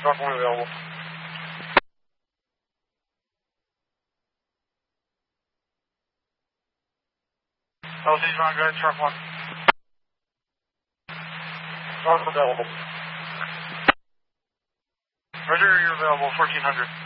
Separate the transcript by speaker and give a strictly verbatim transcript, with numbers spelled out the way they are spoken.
Speaker 1: Truck one available. L C's on good, truck one. Truck available. Roger, you're available, fourteen hundred.